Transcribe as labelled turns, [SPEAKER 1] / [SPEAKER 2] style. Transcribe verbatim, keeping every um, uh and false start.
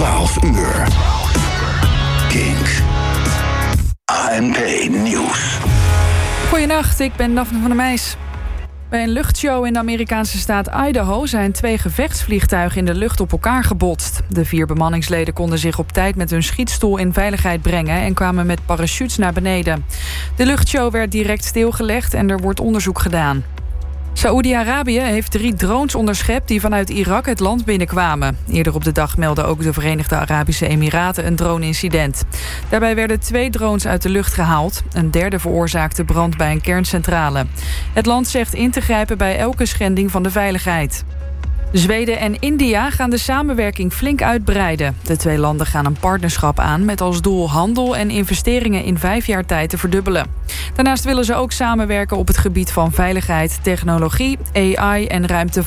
[SPEAKER 1] twaalf uur. Kink. A N P Nieuws.
[SPEAKER 2] Goedenacht, ik ben Daphne van der Meijs. Bij een luchtshow in de Amerikaanse staat Idaho zijn twee gevechtsvliegtuigen in de lucht op elkaar gebotst. De vier bemanningsleden konden zich op tijd met hun schietstoel in veiligheid brengen en kwamen met parachutes naar beneden. De luchtshow werd direct stilgelegd en er wordt onderzoek gedaan. Saoedi-Arabië heeft drie drones onderschept die vanuit Irak het land binnenkwamen. Eerder op de dag meldden ook de Verenigde Arabische Emiraten een drone-incident. Daarbij werden twee drones uit de lucht gehaald. Een derde veroorzaakte brand bij een kerncentrale. Het land zegt in te grijpen bij elke schending van de veiligheid. Zweden en India gaan de samenwerking flink uitbreiden. De twee landen gaan een partnerschap aan met als doel handel en investeringen in vijf jaar tijd te verdubbelen. Daarnaast willen ze ook samenwerken op het gebied van veiligheid, technologie, A I en ruimte.